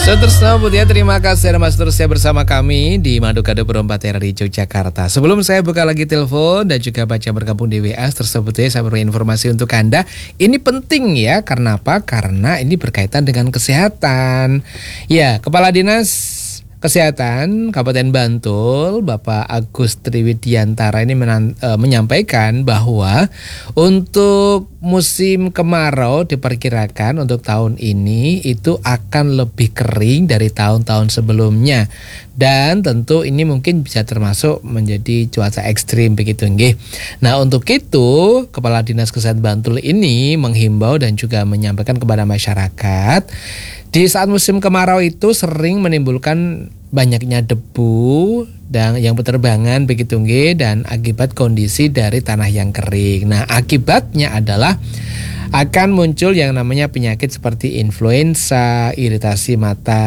Seterusnya Butia, terima kasih Mas terusnya bersama kami di Madu Kado Perempat di Yogyakarta. Sebelum saya buka lagi telepon dan juga baca bergabung di WA tersebut ya, saya beri informasi untuk Anda. Ini penting ya, karena apa? Karena ini berkaitan dengan kesehatan. Ya, Kepala Dinas Kesehatan Kabupaten Bantul, Bapak Agus Triwidiantara ini menyampaikan bahwa untuk musim kemarau diperkirakan untuk tahun ini itu akan lebih kering dari tahun-tahun sebelumnya. Dan tentu ini mungkin bisa termasuk menjadi cuaca ekstrim begitu nggih. Nah, untuk itu Kepala Dinas Kesehatan Bantul ini menghimbau dan juga menyampaikan kepada masyarakat di saat musim kemarau itu sering menimbulkan banyaknya debu dan yang berterbangan begitu nggih, dan akibat kondisi dari tanah yang kering. Nah, akibatnya adalah akan muncul yang namanya penyakit seperti influenza, iritasi mata,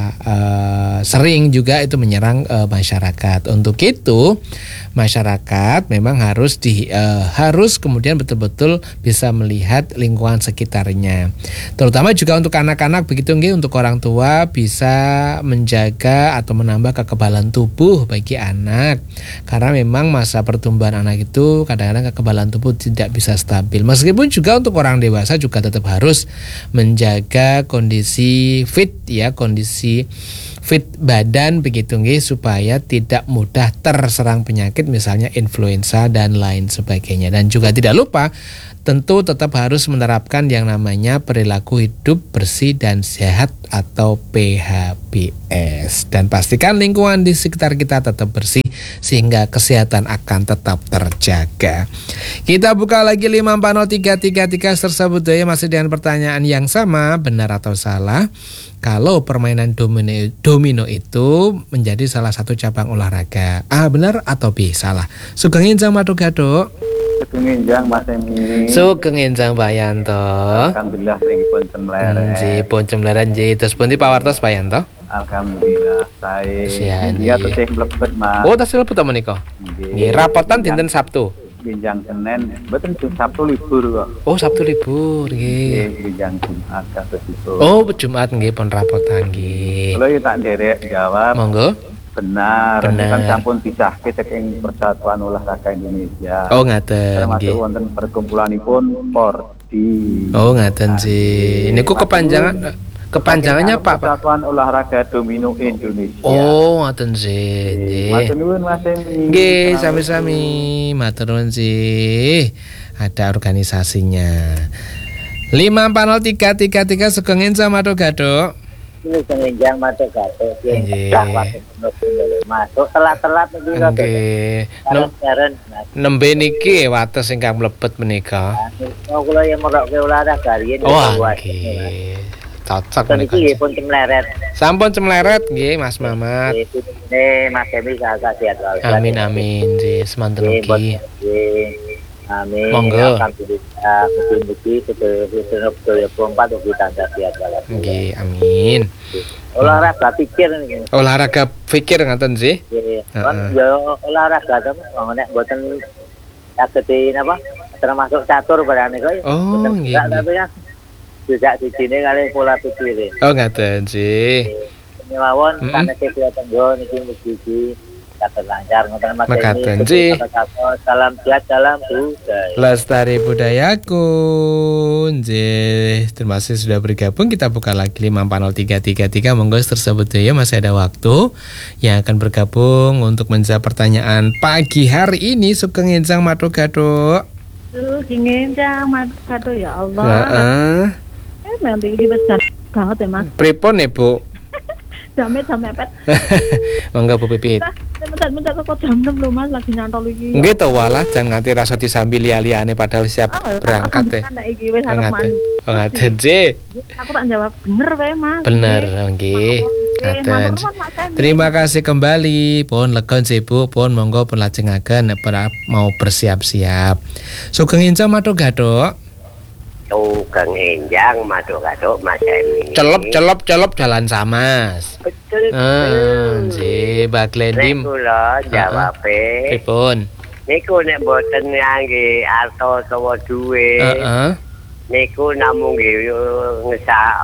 sering juga itu menyerang masyarakat. Untuk itu masyarakat memang harus kemudian betul-betul bisa melihat lingkungan sekitarnya. Terutama juga untuk anak-anak begitu nggih, untuk orang tua bisa menjaga atau menambah kekebalan tubuh bagi anak. Karena memang masa pertumbuhan anak itu kadang-kadang kekebalan tubuh tidak bisa stabil. Meskipun juga untuk orang dewasa juga tetap harus menjaga kondisi fit ya, kondisi fit badan begitu nggih, supaya tidak mudah terserang penyakit misalnya influenza dan lain sebagainya. Dan juga tidak lupa tentu tetap harus menerapkan yang namanya perilaku hidup bersih dan sehat atau PHBS, dan pastikan lingkungan di sekitar kita tetap bersih sehingga kesehatan akan tetap terjaga. Kita buka lagi 5403333 tersebut ya, masih dengan pertanyaan yang sama, benar atau salah kalau permainan domino itu menjadi salah satu cabang olahraga. A, benar atau B, salah? Sugeng Enjang Madu Gado. Sugeng Enjang Mas Emi. Sugeng Enjang Pak Yanto. Alhamdulillah sing pun cemleret. Nggih, pun cemleret nggih. Terus pundi pawartos Pak Yanto? Alhamdulillah sae. Sian, Iya nggih. tesih mlebet Mas. Oh, tasih mlebet ta menika? Nggih, rapotan dinten Sabtu. Ginjang Senin, mboten Sabtu libur kok. Oh, Sabtu libur nggih. Ginjang Jumat kados itu. Oh, Jumat nggih pun rapotan nggih. Kalau ya tak derek jawab. Monggo. Benar. Benar. Kan sampun disahke saking Persatuan Olahraga Indonesia. Oh, ngaten Termasuk nggih. wonten perkumpulanipun Pordi. Oh, ngaten sih. Niku kepanjangannya Pak. Persatuan Olahraga Domino Indonesia. Oh, ngaten sih. Nggih. Matur nuwun Mas Emi. Nggih, sami-sami. Matur nuwun sih. Ada organisasinya. 5403333 Sugeng Enjang Madu Gado. Sugeng Enjang Madu Gado. Nggih. Masuk telat-telat niki kok. Nggih. Nembe niki wates ingkang mlebet menika. Oh, kula yang merokke olahraga riyen. Oh, nggih. Cocok menika. Niki pun cemleret. Sampun cemleret nggih Mas Mamat. Mas Emi sehat walafiat. Amin amin nggih, semanten ugi. Amin. Monggo. Alhamdulillah, mugi-mugi sedaya pompat ugi tansah sehat walafiat. Nggih, amin. Olahraga pikir niki. Olahraga pikir ngaten sih. Nggih. Kan yo olahraga nek mboten saged napa termasuk catur barang niku. Oh, nggih. Tapi ya juga dijine kali pola pikir. Oh, ngaten sih. Ini mawon sanes kegiatan yo niki mugi-mugi saged lancar ngoten Mas. Mekaten sih. Salam sehat, salam budaya. Lestari budayaku. Nggih, terima kasih sudah bergabung. Kita buka lagi 5403333. Monggo tersebut ya, masih ada waktu yang akan bergabung untuk menjawab pertanyaan pagi hari ini. Sugeng Enjang Madu Gado. Sugeng Enjang Madu Gado ya Allah. Heeh. Nanti ini besar banget ya Mas. Pripun ya Bu? Jamnya jam mepet. Monggo Bu Pipit. Bentar kok jam 6 lho Mas, lagi nyantol iki. Nggih to walah, jangan nganti rasa disambi liya-liyane padahal siap berangkat teh. Iki wis arep mandi. Oh, ngaten sih. Aku tak jawab bener wae Mas. Bener nggih. Ngaten. Terima kasih kembali. Pun legon sih Bu, pun monggo pun lajengaken mau bersiap-siap. Sugeng Enjang Madu Gado. Sugeng Enjang Madu Gado Mas Emi. Celop jalan Samas. Betul. Nggih, Mbak Glendim. Kula jawabe. Pripun? Niku nek mboten ngangge arta utawa duwe. Heeh. Niku namung ngesak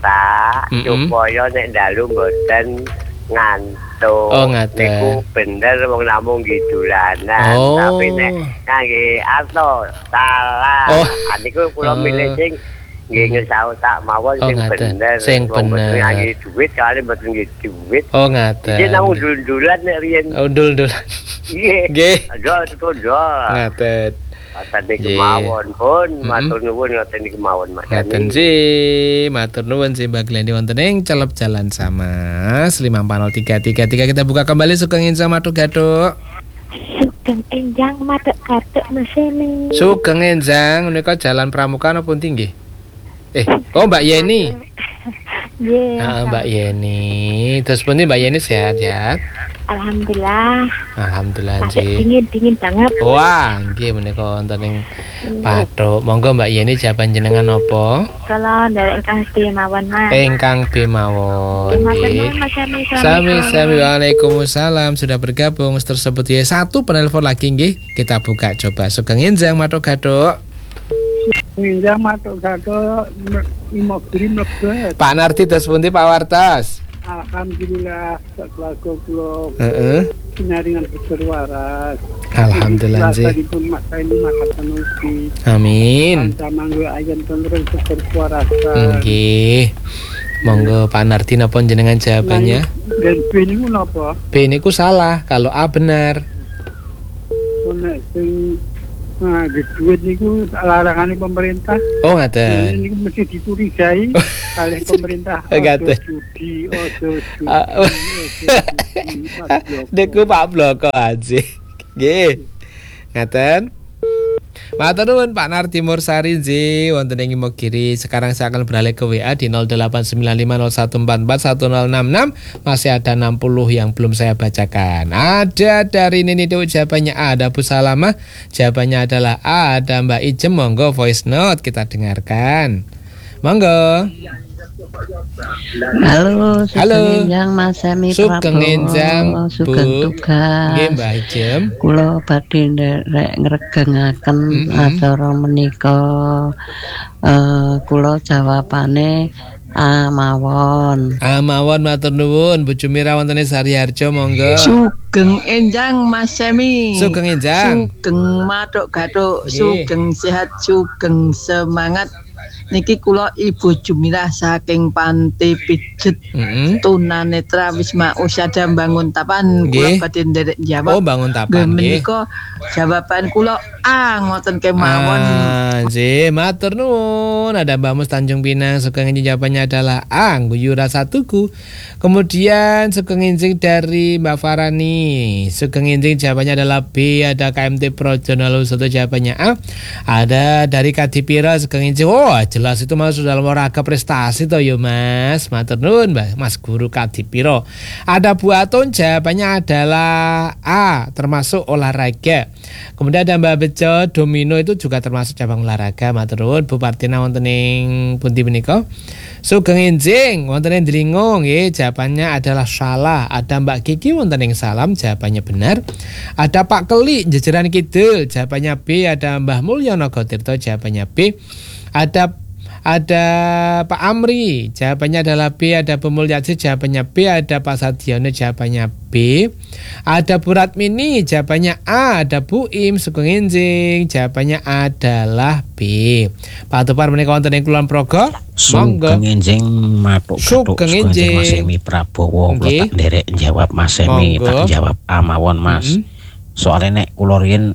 masak supaya nek dalu mboten ngantuk. Oh, ngaten. Niku bener wong namung gidulanan. Oh. Tapi nek kangge ato salah. Oh. Niku kula milih sing nggih ngesau tak mawon Oh, sing ngaten. bener. Sing Wong bener. mboten ngangge duit kali mboten ngangge duit. Oh, ngaten. Iki namung dul-dulan nek riyen. Oh, dul-dulan. Nggih. Nggih. Aja itu Ngaten. Tadi Nggih. kemawon pun, matur nuwun ngoten iki kemawon Mas. Ngaten sih, matur nuwun sih Mbak Glendi wonten ing celep jalan sama 54033 kita buka kembali Sugeng Enjang Maduk Gaduk. Sugeng Enjang Maduk Gaduk mesene. Sugeng Enjang menika Jalan Pramuka napa pundi nggih? Oh Mbak Yeni. Nggih. Mbak Yeni. Terus pundi Mbak Yeni sehat ya? Alhamdulillah. Alhamdulillah Masih nggih. dingin banget. Wah, nggih menika wonten ing Pathuk. Monggo Mbak Yeni jawaban jenengan napa? Kalau dari ingkang mawon Mas. Ingkang bemawon nggih. Sami-sami Waalaikumsalam sudah bergabung tersebut ya. Satu penelpon lagi nggih. Kita buka coba Sugeng Enjang Maduk Gaduk. Enjang Maduk Gaduk Imogiri mlebet. Pak Nardi terus pundi Pak Wartas? Alhamdulillah setelah kula Heeh. pinaringan berwaras. Alhamdulillah nggih. Tadipun Mas ini makatan ugi. Amin. Sama nggo ayam tentrem berwarasan. Nggih. Monggo Pak Nardi napa jenengan jawabannya? Dan B niku napa? B niku salah, kalau A benar. Nek sing di duit niku larangan pemerintah. Oh ngaten. Ini mesti dicurigai oleh pemerintah. Ngaten. Judi, ojo judi. Deku Pak Bloko aja. Nggih. Ngaten. Matur nuwun Pak Nardi Mursari nggih wonten ing Imogiri. Sekarang saya akan beralih ke WA di 089501441066. Masih ada 60 yang belum saya bacakan. Ada dari Nini Dewi jawabannya A, ada Bu Salamah jawabannya adalah A, ada Mbak Ijem. Monggo voice note kita dengarkan. Monggo. Halo, Halo. Sugeng Enjang Mas Semi Sugeng Enjang, Sugeng Bu. tugas. Nggih Mbak Ijem. Kula badhe nderek ngregengaken acara menika. Kula jawabane A mawon. Mawon matur nuwun Bu Jumira wonten ing Sariharjo monggo. Sugeng Enjang Mas Semi. Sugeng Enjang. Sugeng Maduk Gaduk. Nggih. Sugeng sehat, sugeng semangat. Niki kula Ibu Jumirah saking Pantai Pijet. Tunanetra Wisma Usyada Bangun Tapan. Nggih. Kula badhe nderek Oh jawab. bangun tapan nggih. Menika jawaban kula A ngoten kemawon. Nggih, matur nuwun. Ada Mbak Mus Tanjung Pinang, Sugeng Enjing jawabannya adalah A, guyu rasa tuku. Kemudian Sugeng Enjing dari Mbak Farani, Sugeng Enjing jawabannya adalah B, ada KMT Projo 01 jawabannya A. Ada dari Kadipira Sugeng Enjing. Oh, jelas itu masuk dalam olahraga prestasi toh yo Mas. Matur nuwun Mas Guru Kadipiro. Ada Bu Atun jawabannya adalah A, termasuk olahraga. Kemudian ada Mbak Bejo, domino itu juga termasuk cabang olahraga. Matur nuwun Bu Partina wonten ing pundi menika? Sugeng Enjing wonten ing Dlingo nggih, jawabannya adalah salah. Ada Mbak Kiki wonten ing Salam, jawabannya benar. Ada Pak Keli Jejeran Kidul, jawabannya B. Ada Mbah Mulyono Gotirto, jawabannya B. Ada Pak Amri, jawabannya adalah B. Ada Bu Mulyati, jawabannya B. Ada Pak Sadiono, jawabannya B. Ada Bu Ratmini, jawabannya A. Ada Bu Im, Sugeng Enjing, jawabannya adalah B. Pak Tupar menika wonten ing Kulon Progo. Sugeng Enjing Maduk Gaduk. Sugeng Enjing Mas Semi Prabowo. Nggih. Kula tak nderek jawab Mas Semi, Monggo. tak jawab A mawon Mas. Soalnya nek kula riyen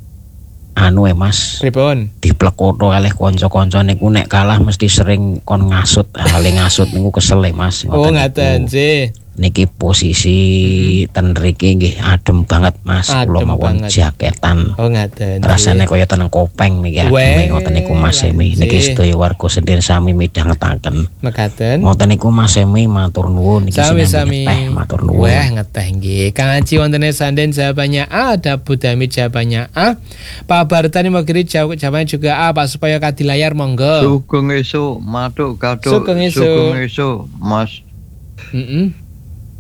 Mas Pripun? diplekoto kalih kanca-kanca niku nek kalah mesti sering kon ngasut. Hale ngasut niku kesel Mas. Oh Ngoten ngaten niku. sih. Niki posisi ten mriki nggih adem banget Mas. Kula Adem mawon banget. jaketan. Oh ngaten. Rasane kaya teneng kopeng niki Weh, adem ngoten niku Mas Semi. Niki nggih. sedaya warga sendiri sami midhangetaken. Mekaten. Ngoten niku Mas Semi matur nuwun iki Sami-sami. sinambi ngeteh matur nuwun. Wah ngeteh nggih. Kang Aji wonten ing Sanden jawabannya A, ada Budami jawabannya A. Pak Bartani Mogiri jawabannya juga A. Pak Supaya Kadilayar monggo. Sugeng esuk Maduk Gaduk. Sugeng esuk. Sugeng esuk Mas. Heeh.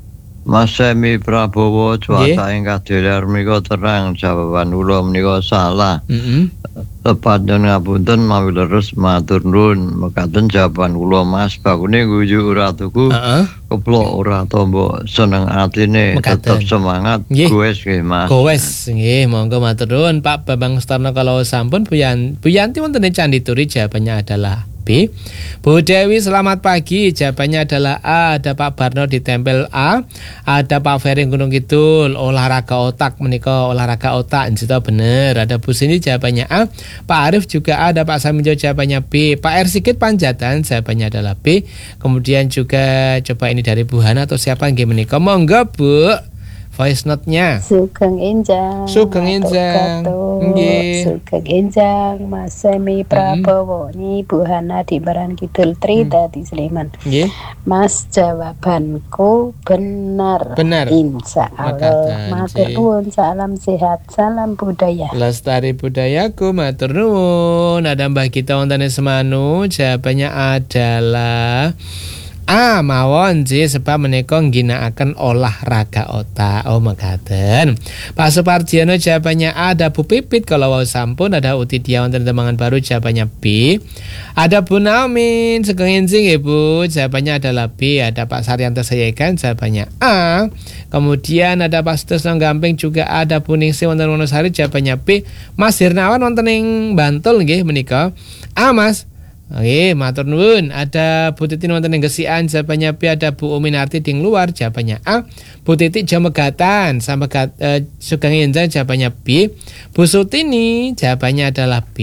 Mas Semi Prabowo cuaca ingkang diler menika terang jawaban kula menika salah. Tepat dan ngapunten mawi leres matur nuwun. Mekaten jawaban kula Mas bakune guyu ora tuku. Keplok ora tombo seneng atine tetep semangat. Goes nggih Mas. Goes nggih monggo matur nuwun Pak Bambang Sutarno kalau sampun Bu Yanti wonten ing Candi Turi jawabannya adalah B. Bu Dewi selamat pagi jawabannya adalah A. Ada Pak Barno ditempel A. Ada Pak Ferry Gunung Kidul olahraga otak menika olahraga otak njita bener. Ada Bu Sini jawabannya A. Pak Arif juga A. Ada Pak Saminjo jawabannya B. Pak R Sigit Panjatan jawabannya adalah B. Kemudian juga coba ini dari Bu Hana atau siapa nggih menika monggo Bu voice note-nya. Sugeng Enjang. Sugeng Enjang. Nggih. Sugeng Enjang Mas Semi Prabowo ni Bu Hana di Baran Kidul Trida di Sleman. Nggih. Mas jawabanku benar. Benar. Insyaallah. Matur nuwun, salam sehat, salam budaya. Lestari budayaku matur nuwun. Ada Mbah kita wonten semanu jawabannya adalah A mawon sih sebab menika ngginakaken olahraga otak. Oh mekaten. Pak Suparjiano jawabannya A. Ada Bu Pipit kalau wau sampun. Ada Utidia wonten Tembangan Baru jawabannya B. Ada Bu Naumin Sugeng Enjing Ibu jawabannya adalah B. Ada Pak Saryanto Sayegan jawabannya A. Kemudian ada Pak Sutrisno Gamping juga ada Bu Ningsih wonten Wonosari jawabannya B. Mas Hirnawan wonten ing Bantul nggih menika A Mas. Oke, matur nuwun. Ada Bu Titi wonten ing Gesian jawabannya B. Ada Bu Uminarti ding luar jawabannya A. Bu Titi Jamegatan sama Sugeng Enjang jawabannya B. Bu Sutini jawabannya adalah B.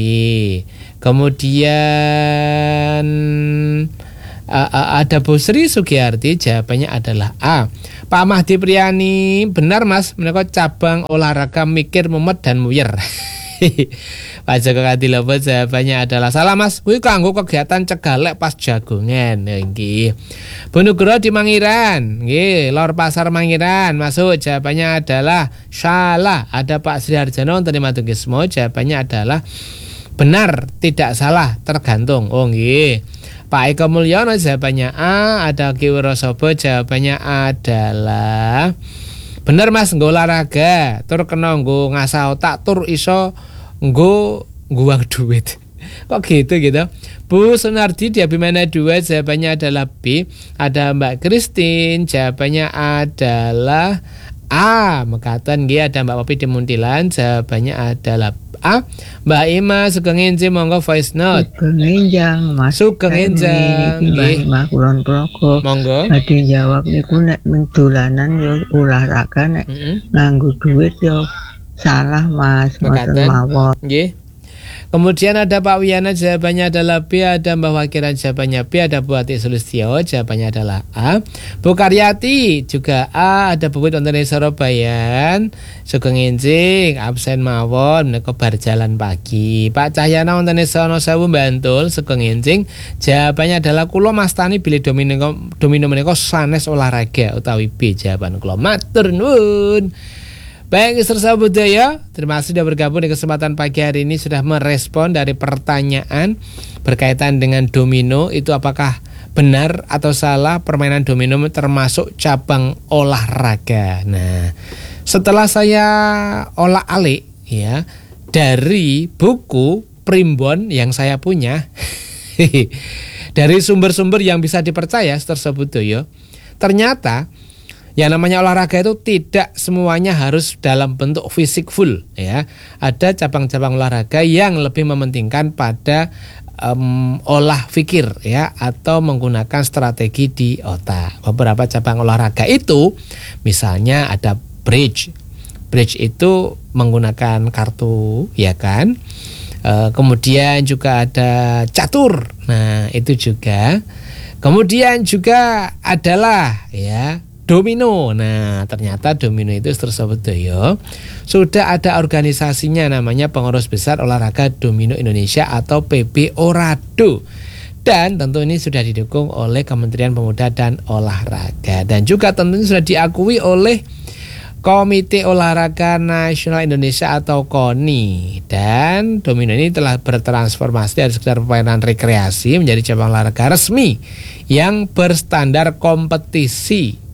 Kemudian ada Bu Sri Sugiyarti jawabannya adalah A. Pak Mahdi Priyani benar Mas menika cabang olahraga mikir mumet dan muyer. Pak Joko Kadilopo jawabannya adalah salah Mas. Kuwi kanggo kegiatan cegalek pas jagongan nggih. Bu Nugroho di Mangiran, nggih, Lor Pasar Mangiran masuk jawabannya adalah salah. Ada Pak Sri Harjono wonten Matugismo jawabannya adalah benar, tidak salah, tergantung. Oh nggih. Pak Eko Mulyono jawabannya A. Ada Ki Wirosobo jawabannya adalah bener Mas, nggo olahraga, tur kena nggo ngasah otak, tur iso nggo nguang duit. Kok gitu. Bu Sunardi di Abimana 2 jawabannya adalah B. Ada Mbak Christine jawabannya adalah A. Mekaten nggih. Ada Mbak Popi di Muntilan jawabannya adalah A. Mbak Ima Sugeng Enjing monggo voice note. Sugeng Enjang Mas. Sugeng Enjang nggih. Mbak Kulon Progo. Monggo. Badhe jawab niku nek ning dolanan yo olahraga nek nganggo duit yo salah Mas. Mboten mawon. Nggih. Kemudian ada Pak Wiyana jawabannya adalah B. Ada Mbah Wakiran jawabannya B. Ada Bu Ati Sulistyo jawabannya adalah A. Bu Karyati juga A. Ada Bu Wit wonten Surabayan Sugeng Enjing absen mawon menika bar jalan pagi. Pak Cahyana wonten Wonosewu Bantul Sugeng Enjing jawabannya adalah kula mastani bilih domino menika sanes olahraga utawi B jawaban kula. Matur nuwun. Baik, Isra Budaya, terima kasih sudah bergabung di kesempatan pagi hari ini, sudah merespon dari pertanyaan berkaitan dengan domino. Itu apakah benar atau salah permainan domino termasuk cabang olahraga. Nah, setelah saya olah-alik ya dari buku primbon yang saya punya dari sumber-sumber yang bisa dipercaya tersebut ya, ternyata yang namanya olahraga itu tidak semuanya harus dalam bentuk fisik full ya. Ada cabang-cabang olahraga yang lebih mementingkan pada olah pikir ya, atau menggunakan strategi di otak. Beberapa cabang olahraga itu misalnya ada bridge. Bridge itu menggunakan kartu ya kan. Kemudian juga ada catur. Nah, itu juga. Kemudian juga adalah ya domino. Nah, ternyata domino itu tersebut ya sudah ada organisasinya, namanya Pengurus Besar Olahraga Domino Indonesia atau PB Orado. Dan tentu ini sudah didukung oleh Kementerian Pemuda dan Olahraga, dan juga tentunya sudah diakui oleh Komite Olahraga Nasional Indonesia atau KONI. Dan domino ini telah bertransformasi dari sekedar permainan rekreasi menjadi cabang olahraga resmi yang berstandar kompetisi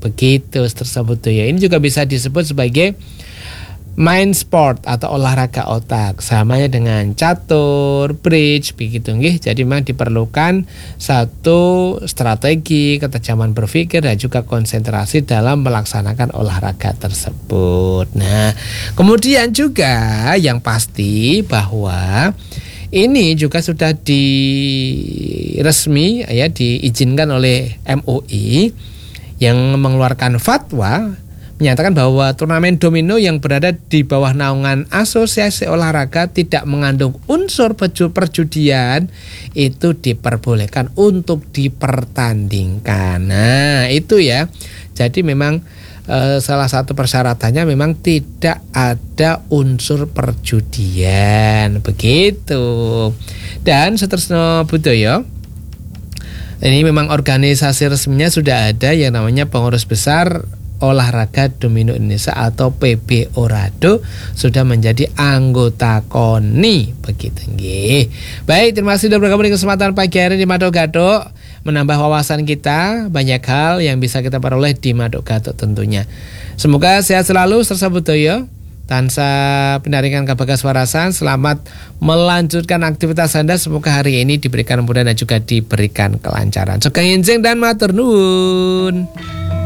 Begitu tersebut ya. Ini juga bisa disebut sebagai mind sport atau olahraga otak, samanya dengan catur, bridge begitu nggih. Jadi memang diperlukan satu strategi, ketajaman berpikir dan juga konsentrasi dalam melaksanakan olahraga tersebut. Nah, kemudian juga yang pasti bahwa ini juga sudah diresmi ya, diizinkan oleh MUI yang mengeluarkan fatwa menyatakan bahwa turnamen domino yang berada di bawah naungan asosiasi olahraga tidak mengandung unsur perjudian itu diperbolehkan untuk dipertandingkan. Nah, itu ya. Jadi memang salah satu persyaratannya memang tidak ada unsur perjudian, begitu. Dan seterusnya budaya. Ini memang organisasi resminya sudah ada yang namanya Pengurus Besar Olahraga Domino Indonesia atau PB Orado sudah menjadi anggota KONI, begitu nggih. Baik, terima kasih sudah bergabung di kesempatan pagi hari di Mado Gado, menambah wawasan kita, banyak hal yang bisa kita peroleh di Mado Gado tentunya. Semoga sehat selalu serta budaya. Tansah pinaringan kabagas warasan, selamat melanjutkan aktivitas Anda. Semoga hari ini diberikan kemudahan dan juga diberikan kelancaran. Sugeng enjing dan matur nuwun.